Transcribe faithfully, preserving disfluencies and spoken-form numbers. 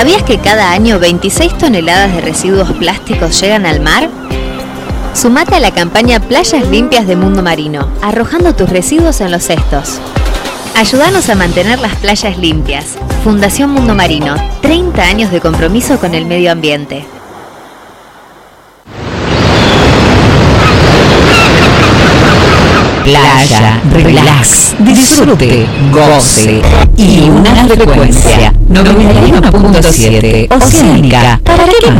¿Sabías que cada año veintiséis toneladas de residuos plásticos llegan al mar? Sumate a la campaña Playas Limpias de Mundo Marino, arrojando tus residuos en los cestos. Ayúdanos a mantener las playas limpias. Fundación Mundo Marino, treinta años de compromiso con el medio ambiente. Playa, relax, disfrute, goce y una frecuencia noventa y uno punto siete Oceánica. ¿Para qué más?